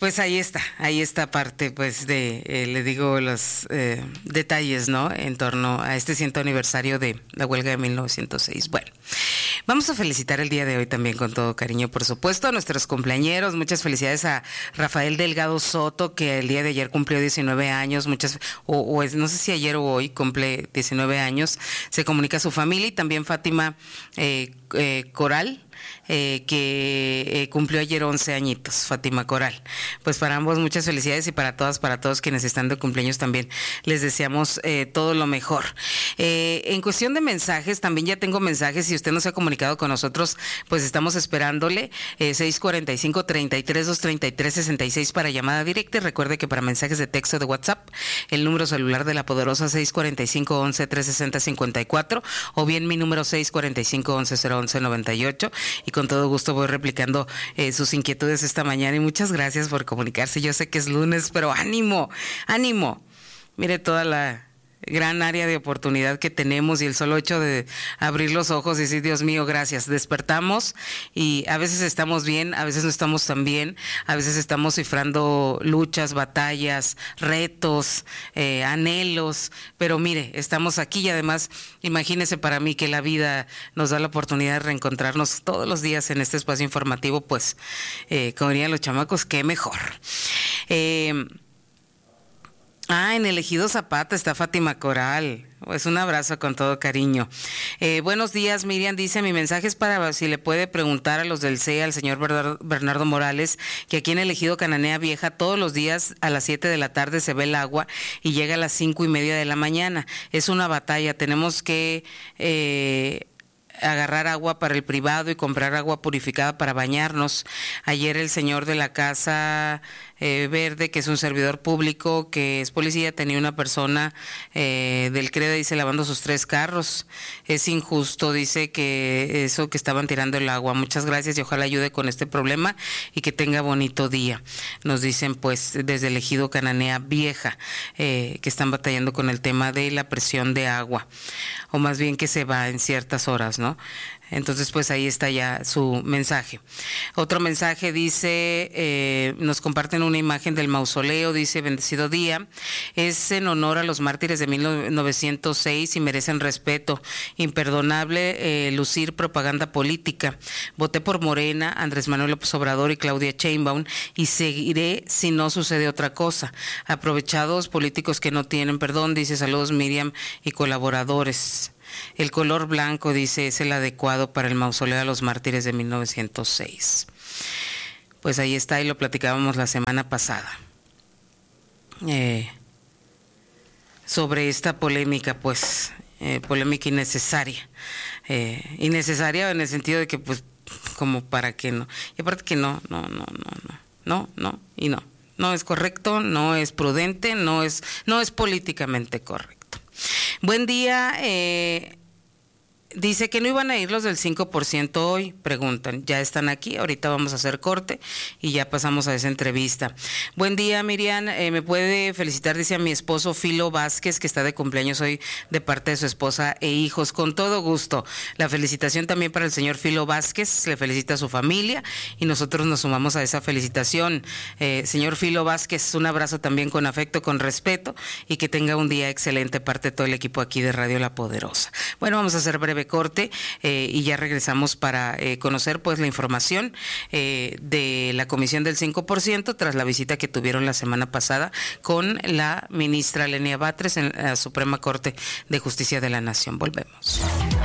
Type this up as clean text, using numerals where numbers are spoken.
Pues ahí está parte, pues le digo, los detalles, ¿no? En torno a este 100º aniversario de la huelga de 1906. Bueno, vamos a felicitar el día de hoy también con todo cariño, por supuesto, a nuestros cumpleañeros. Muchas felicidades a Rafael Delgado Soto, que el día de ayer cumplió 19 años, no sé si ayer o hoy cumple 19 años. Se comunica a su familia, y también Fátima Coral, que cumplió ayer 11 añitos, Fátima Coral. Pues para ambos muchas felicidades, y para todos quienes están de cumpleaños también les deseamos todo lo mejor. En cuestión de mensajes, también ya tengo mensajes. Si usted no se ha comunicado con nosotros, pues estamos esperándole. 645-33-233-66 para llamada directa, y recuerde que para mensajes de texto de WhatsApp, el número celular de La Poderosa 645-11-360-54, o bien mi número 645-11-011-98, y con todo gusto voy replicando sus inquietudes esta mañana. Y muchas gracias por comunicarse. Yo sé que es lunes, pero ánimo. Mire toda la gran área de oportunidad que tenemos, y el solo hecho de abrir los ojos y decir, Dios mío, gracias. Despertamos, y a veces estamos bien, a veces no estamos tan bien, a veces estamos cifrando luchas, batallas, retos, anhelos, pero mire, estamos aquí. Y además, imagínese para mí que la vida nos da la oportunidad de reencontrarnos todos los días en este espacio informativo. Pues, como dirían los chamacos, qué mejor. En el Ejido Zapata está Fátima Coral. Pues un abrazo con todo cariño. Buenos días, Miriam. Dice, mi mensaje es para si le puede preguntar a los del CEA, al señor Bernardo Morales, que aquí en el Ejido Cananea Vieja todos los días a las 7 de la tarde se ve el agua y llega a las 5:30 de la mañana. Es una batalla. Tenemos que agarrar agua para el privado y comprar agua purificada para bañarnos. Ayer el señor de la Casa Verde, que es un servidor público, que es policía, tenía una persona del CREDA, dice, lavando sus 3 carros. Es injusto, dice, que eso, que estaban tirando el agua. Muchas gracias, y ojalá ayude con este problema y que tenga bonito día. Nos dicen, pues, desde el Ejido Cananea Vieja, que están batallando con el tema de la presión de agua, o más bien que se va en ciertas horas, ¿no? Entonces, pues ahí está ya su mensaje. Otro mensaje dice, nos comparten una imagen del mausoleo, dice, bendecido día, es en honor a los mártires de 1906 y merecen respeto. Imperdonable lucir propaganda política. Voté por Morena, Andrés Manuel López Obrador y Claudia Sheinbaum, y seguiré si no sucede otra cosa. Aprovechados políticos que no tienen perdón, dice, saludos Miriam y colaboradores. El color blanco, dice, es el adecuado para el mausoleo a los mártires de 1906. Pues ahí está, y lo platicábamos la semana pasada. Sobre esta polémica, pues, polémica innecesaria. Innecesaria en el sentido de que, pues, como para qué no. Y aparte que no. No es correcto, no es prudente, no es políticamente correcto. Buen día. Dice que no iban a ir los del 5% hoy, preguntan. Ya están aquí, ahorita vamos a hacer corte y ya pasamos a esa entrevista. Buen día, Miriam. Me puede felicitar, dice, a mi esposo Filo Vázquez, que está de cumpleaños hoy, de parte de su esposa e hijos. Con todo gusto. La felicitación también para el señor Filo Vázquez, le felicita a su familia y nosotros nos sumamos a esa felicitación. Señor Filo Vázquez, un abrazo también con afecto, con respeto, y que tenga un día excelente, parte de todo el equipo aquí de Radio La Poderosa. Bueno, vamos a hacer breve corte y ya regresamos para conocer, pues, la información de la comisión del 5% tras la visita que tuvieron la semana pasada con la ministra Lenia Batres en la Suprema Corte de Justicia de la Nación. Volvemos.